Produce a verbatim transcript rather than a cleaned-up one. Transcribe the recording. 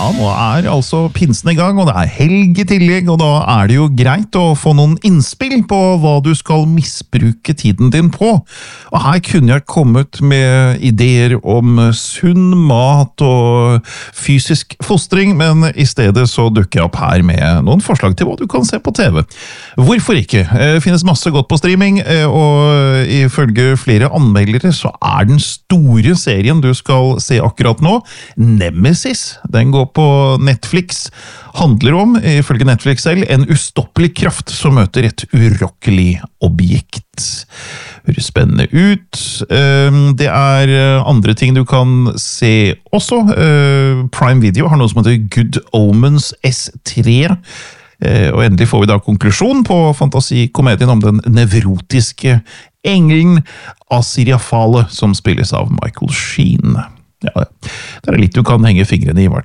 Ja, nå er altså pinsen i gang, og det er helg i tillegg, og da er det jo greit å få noen innspill på hva du skal misbruke tiden din på. Og her kunne jeg kommet med ideer om sunn mat og fysisk fostring, men i stedet så dukker jeg opp her med noen forslag til hva du kan se på T V. Hvorfor ikke? Det finnes masse godt på streaming, og ifølge flere anmeldere så er den store serien du skal se akkurat nå, Nemesis. Den går på Netflix, handler om, ifølge Netflix selv, en ustoppelig kraft som møter et urokkelig objekt. Høres spennende ut. Det er andre ting du kan se også. Prime Video har noe som heter Good Omens S tre, og endelig får vi da konklusjon på fantasikomedien om den nevrotiske engelen Asiriafale, som spilles av Michael Sheen. Ja, det er litt du kan henge fingrene i, i hvert fall.